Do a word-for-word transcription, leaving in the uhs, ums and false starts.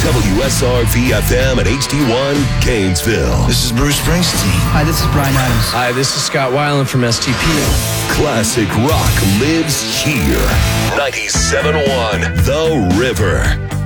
W S R V F M and H D one Gainesville. This is Bruce Springsteen. Hi, this is Bryan Adams. Hi, this is Scott Weiland from S T P. Classic rock lives here. ninety-seven point one The River.